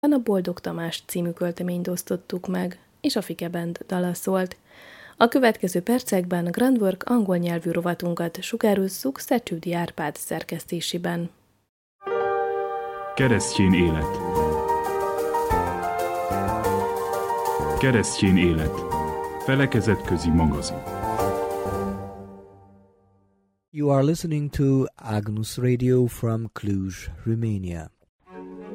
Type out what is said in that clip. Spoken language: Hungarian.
a Boldog Tamás című költeményt osztottuk meg, és a Fike Band dala szólt. A következő percekben a Grand Work angol nyelvű rovatunkat sugározzuk Szecsődi Árpád szerkesztésében. Keresztény élet. Keresztény élet. Felekezetközi magazin. You are listening to Agnus Radio from Cluj, Romania.